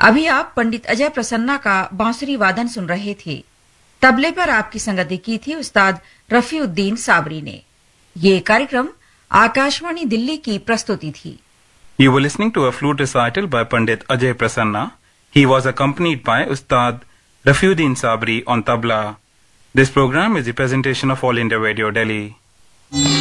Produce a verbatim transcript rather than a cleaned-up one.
अभी आप पंडित अजय प्रसन्ना का बांसुरी वादन सुन रहे थे। तबले पर आपकी संगति की थी उस्ताद रफीउद्दीन साबरी ने। ये कार्यक्रम आकाशवाणी दिल्ली की प्रस्तुति थी। You were listening to a flute recital by Pandit Ajay Prasanna. He was accompanied by Ustad Rafiuddin Sabri on tabla. This program is a presentation of All India Radio Delhi.